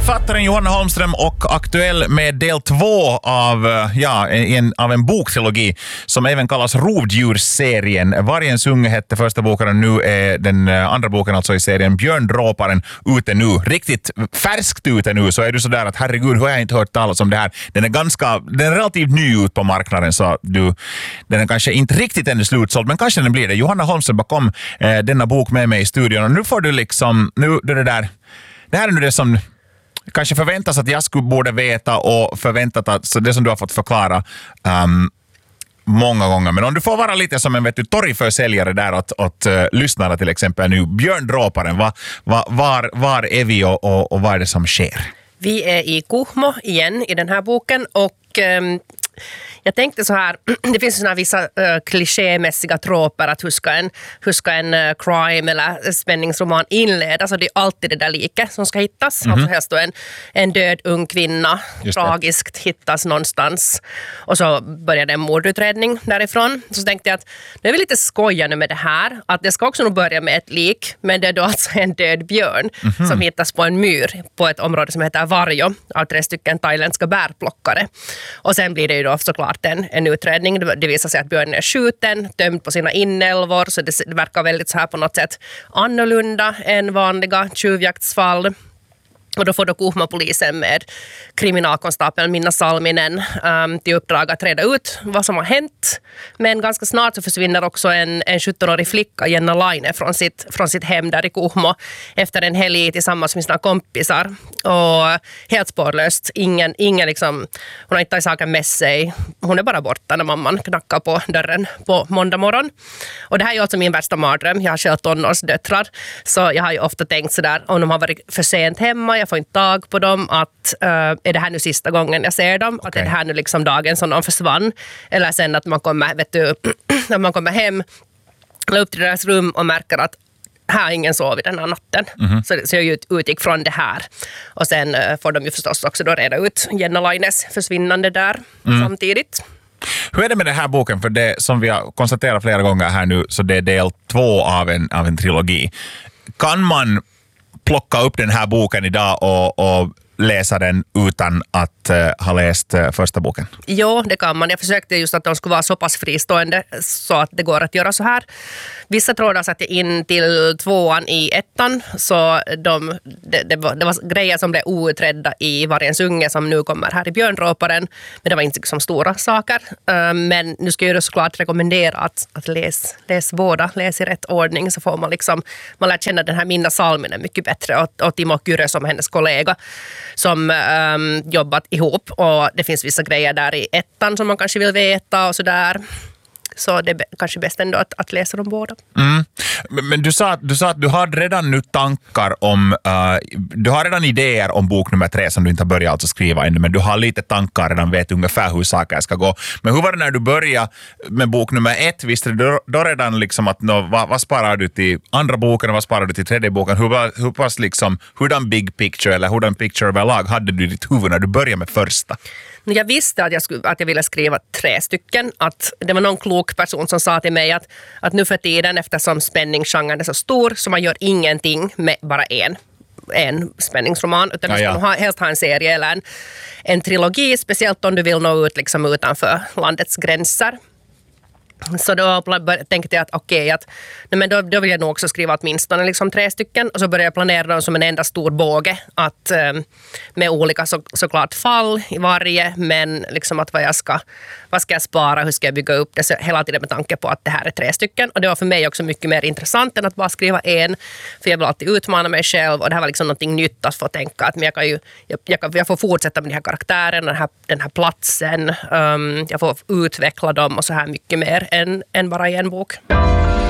Författaren Johanna Holmström och aktuell med del 2 av en boktrilogi som även kallas Rovdjursserien. Vargens unge hette första boken och nu är den andra boken alltså i serien Björndråparen ute nu. Riktigt färskt ute nu, så är du sådär att herregud, har jag inte hört talas om det här. Den är relativt ny ut på marknaden, så den är kanske inte riktigt ännu slutsåld, men kanske den blir det. Johanna Holmström bakom denna bok med mig i studion och nu får du liksom, det här är nu det som kanske förväntas att jag borde veta och förväntat att så det som du har fått förklara många gånger. Men om du får vara lite som en torgförsäljare där åt lyssnarna till exempel nu. Björndråparen, var är vi och vad är det som sker? Vi är i Kuhmo igen i den här boken och jag tänkte så här, det finns såna vissa klichémässiga tråper att hur ska en crime eller spänningsroman inledas, så det är alltid det där like som ska hittas. Alltså helst då en död ung kvinna tragiskt hittas någonstans och så börjar det en mordutredning därifrån. Så tänkte jag att nu är vi lite skojande med det här, att det ska också nog börja med ett lik, men det är då alltså en död björn som hittas på en myr på ett område som heter Varjo av 3 stycken thailändska bärplockare. Och sen blir det ju då såklart en utredning. Det visar sig att björnen är skjuten, dömd på sina inälvor, så det verkar väldigt så här på något sätt annorlunda än vanliga tjuvjaktsfall. Och då får Kuhmo-polisen med kriminalkonstapeln Minna Salminen till uppdrag att reda ut vad som har hänt. Men ganska snart så försvinner också en 17-årig flicka, Jenna Laine, från sitt hem där i Kuhmo efter en helg tillsammans med sina kompisar. Och helt spårlöst, ingen liksom, hon har inte tagit saken med sig. Hon är bara borta när mamman knackar på dörren på måndag morgon. Och det här är ju alltså min värsta mardröm. Jag har själv tonårsdöttrar, så jag har ju ofta tänkt sådär, om de har varit för sent hemma, jag får inte tag på dem, att är det här nu sista gången jag ser dem? Okay. Att är det här nu liksom dagen som de försvann? Eller sen att man kommer, när man kommer hem eller upp till deras rum och märker att här har ingen sovit den här natten. Så jag utgick från det här. Och sen får de ju förstås också då reda ut Jenna Laines försvinnande där samtidigt. Hur är det med den här boken? För det som vi har konstaterat flera gånger här nu, så det är del 2 av en trilogi. Kan man plocka upp den här boken idag och läsa den utan att ha läst första boken? Jo, det kan man. Jag försökte just att de skulle vara så pass fristående så att det går att göra så här. Vissa trådar satte jag in till 2:an i 1:an, så det var grejer som blev outredda i Vargens unge som nu kommer här i Björndråparen, men det var inte liksom stora saker. Men nu ska jag ju såklart rekommendera att läs båda, läs i rätt ordning, så får man lär känna den här Minna Salminen mycket bättre och Timo Kyrö som hennes kollega som jobbat ihop, och det finns vissa grejer där i 1:an som man kanske vill veta och sådär. Så det är kanske bäst ändå att läsa dem båda. Men du sa att du har redan nu tankar om, du har redan idéer om bok nummer 3 som du inte har börjat alltså skriva ännu, men du har lite tankar redan, vet ungefär hur saker ska gå. Men hur var det när du började med bok nummer 1? Visste du då redan liksom att vad sparar du till andra boken och vad sparar du till tredje boken? Hur pass liksom, hurdan big picture eller hurdan picture överlag hade du i ditt huvud när du började med första? Jag visste att jag ville skriva 3 stycken. Att det var någon klok person som sa till mig att nu för tiden, eftersom spänningsgenren är så stor, så man gör ingenting med bara en spänningsroman, utan du ska helst ha en serie eller en trilogi, speciellt om du vill nå ut liksom utanför landets gränser. Så då tänkte jag att då vill jag nog också skriva åtminstone liksom 3 stycken, och så började jag planera dem som en enda stor båge, att med olika såklart fall i varje, men liksom att vad ska jag spara, hur ska jag bygga upp det, så hela tiden med tanke på att det här är 3 stycken, och det var för mig också mycket mer intressant än att bara skriva en, för jag vill alltid utmana mig själv, och det här var liksom någonting nytt att få tänka att men jag får fortsätta med de här karaktärerna, den här platsen, jag får utveckla dem och så här mycket mer än bara i en bok.